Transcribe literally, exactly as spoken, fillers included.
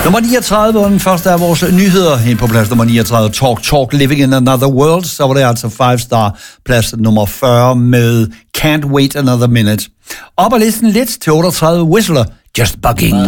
Nummer niogtredive var den første af vores nyheder. Helt på plads nummer niogtredive, Talk Talk, Living in Another World. Så var det altså five star plads nummer fyrre med Can't Wait Another Minute. Op ad listen lidt til otteogtredive, Whistler, Just Bugging.